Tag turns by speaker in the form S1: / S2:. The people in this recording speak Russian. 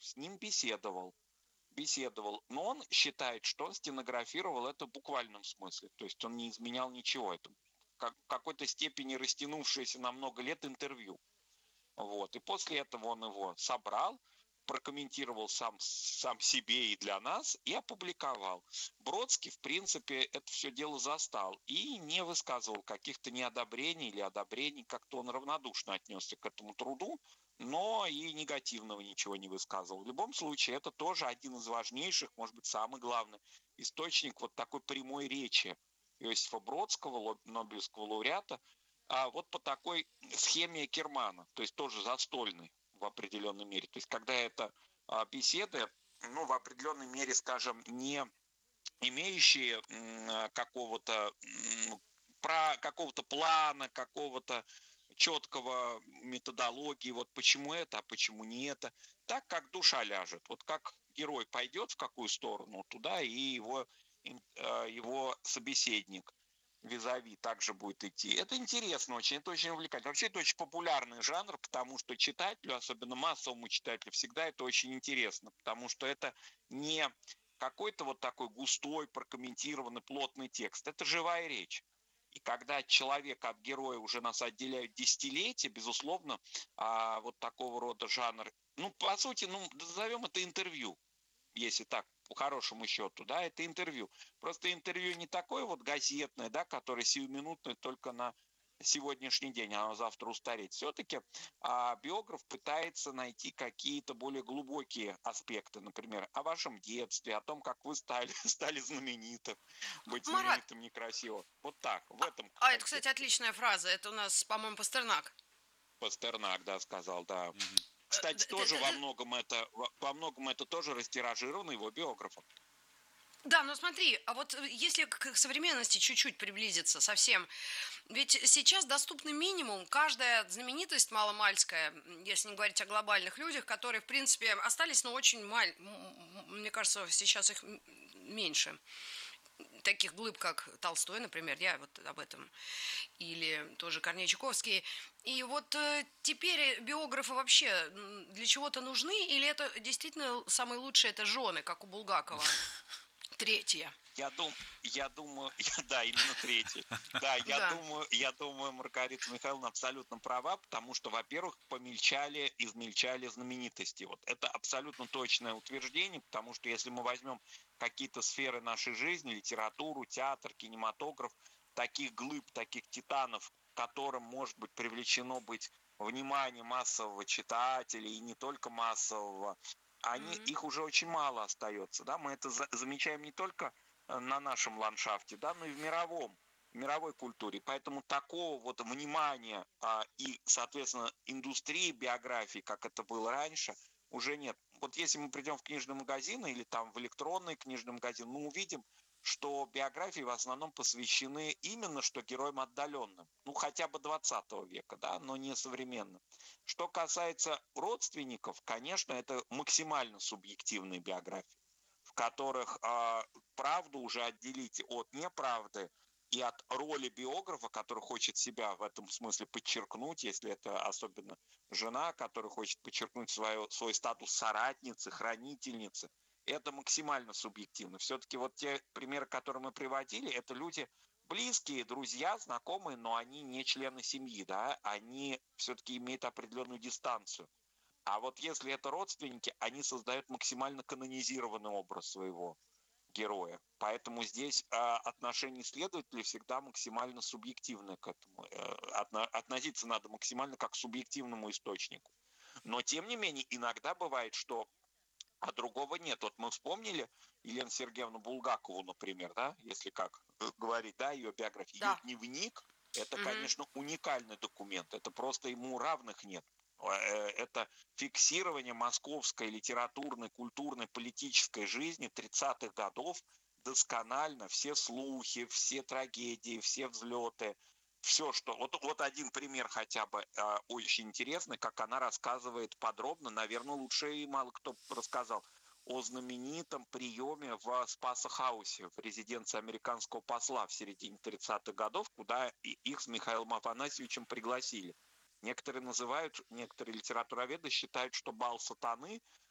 S1: с ним беседовал, но он считает, что он стенографировал это в буквальном смысле, то есть он не изменял ничего, это в какой-то степени растянувшееся на много лет интервью. Вот. И после этого он его собрал, прокомментировал сам себе и для нас и опубликовал. Бродский, в принципе, это все дело застал и не высказывал каких-то неодобрений или одобрений, как-то он равнодушно отнесся к этому труду, но и негативного ничего не высказывал. В любом случае, это тоже один из важнейших, может быть, самый главный источник вот такой прямой речи Иосифа Бродского, Нобелевского лауреата, вот по такой схеме Кермана, то есть тоже застольный в определенной мере. То есть когда это беседы, ну, в определенной мере, скажем, не имеющие какого-то плана, какого-то четкого методологии, вот почему это, а почему не это, так как душа ляжет. Вот как герой пойдет в какую сторону, туда и его собеседник визави также будет идти. Это интересно очень, это очень увлекательно. Вообще это очень популярный жанр, потому что читателю, особенно массовому читателю, всегда это очень интересно, потому что это не какой-то вот такой густой, прокомментированный, плотный текст. Это живая речь. И когда человек от героя уже нас отделяют десятилетия, безусловно, вот такого рода жанр, ну, по сути, ну, назовем это интервью, если так, по хорошему счету, да, это интервью. Просто интервью не такое вот газетное, да, которое сиюминутное только на сегодняшний день, а завтра устареть. Все-таки биограф пытается найти какие-то более глубокие аспекты, например, о вашем детстве, о том, как вы стали знаменитым. Быть
S2: Марат,
S1: знаменитым некрасиво. Вот так, в этом
S2: это, кстати,
S1: контексте.
S2: отличная фраза. Это у нас, по-моему, Пастернак.
S1: Пастернак, да, сказал, да. Кстати, тоже во многом это тоже растиражировано его биографом.
S2: Да, но смотри, а вот если к современности чуть-чуть приблизиться совсем, ведь сейчас доступный минимум, каждая знаменитость маломальская, если не говорить о глобальных людях, которые, в принципе, остались, но очень мне кажется, сейчас их меньше. Таких глыб, как Толстой, например, я вот об этом, или тоже Корней Чуковский. И вот теперь биографы вообще для чего-то нужны, или это действительно самые лучшие, это жены, как у Булгакова? Третье.
S1: Я думаю, да, именно третий. Да,
S2: Да.
S1: я думаю, Маргарита Михайловна абсолютно права, потому что, во-первых, измельчали знаменитости. Вот это абсолютно точное утверждение, потому что если мы возьмем какие-то сферы нашей жизни, литературу, театр, кинематограф, таких глыб, таких титанов, к которым может быть привлечено быть внимание массового читателя и не только массового,
S2: Мгм.
S1: их уже очень мало остается, да, мы это замечаем не только на нашем ландшафте, да, но и в мировой культуре. Поэтому такого вот внимания и, соответственно, индустрии биографии, как это было раньше, уже нет. Вот если мы придем в книжный магазин или там в электронный книжный магазин, мы увидим, что биографии в основном посвящены именно что героям отдаленным, ну хотя бы 20 века, да, но не современным. Что касается родственников, конечно, это максимально субъективные биографии, в которых правду уже отделить от неправды и от роли биографа, который хочет себя в этом смысле подчеркнуть, если это особенно жена, которая хочет подчеркнуть свой статус соратницы, хранительницы, это максимально субъективно. Все-таки вот те примеры, которые мы приводили, это люди близкие, друзья, знакомые, но они не члены семьи, да, они все-таки имеют определенную дистанцию. А вот если это родственники, они создают максимально канонизированный образ своего героя. Поэтому здесь отношение следователя всегда максимально субъективное к этому. Относиться надо максимально как к субъективному источнику. Но тем не менее, иногда бывает, что другого нет. Вот мы вспомнили Елену Сергеевну Булгакову, например, да, если как говорить, да, ее биография, ее
S2: Да.
S1: дневник, это,
S2: Мгм.
S1: конечно, уникальный документ, это просто ему равных нет. Это фиксирование московской литературной, культурной, политической жизни 30-х годов досконально, все слухи, все трагедии, все взлеты, все, что... Вот один пример хотя бы очень интересный, как она рассказывает подробно, наверное, лучше и мало кто рассказал, о знаменитом приеме в Спасо-хаусе, в резиденции американского посла в середине 30-х годов, куда их с Михаилом Афанасьевичем пригласили. Некоторые литературоведы считают, что бал сатаны